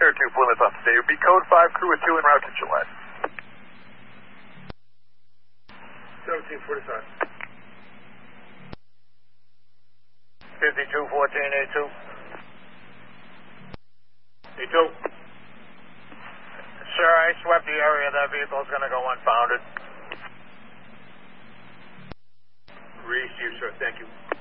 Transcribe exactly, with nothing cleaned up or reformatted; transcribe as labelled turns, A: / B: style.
A: Air two Plymouth on state. Be code five, crew of two en route to Gillette.
B: seventeen forty-five.
A: fifty-two fourteen, A two.
B: A two.
A: Sir, I swept the area. That vehicle is going to go unfounded.
B: Receive, sir. Thank you.